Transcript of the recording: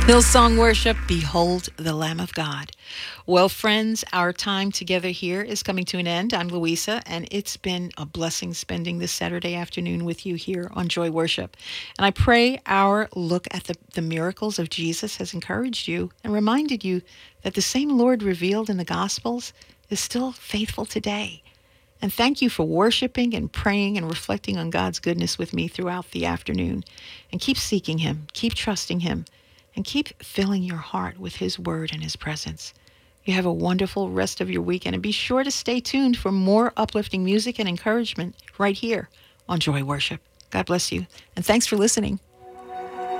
Hillsong Worship, Behold the Lamb of God. Well, friends, our time together here is coming to an end. I'm Louisa, and it's been a blessing spending this Saturday afternoon with you here on Joy Worship. And I pray our look at the miracles of Jesus has encouraged you and reminded you that the same Lord revealed in the Gospels is still faithful today. And thank you for worshiping and praying and reflecting on God's goodness with me throughout the afternoon. And keep seeking Him, keep trusting Him, and keep filling your heart with His Word and His presence. You have a wonderful rest of your weekend, and be sure to stay tuned for more uplifting music and encouragement right here on Joy Worship. God bless you, and thanks for listening.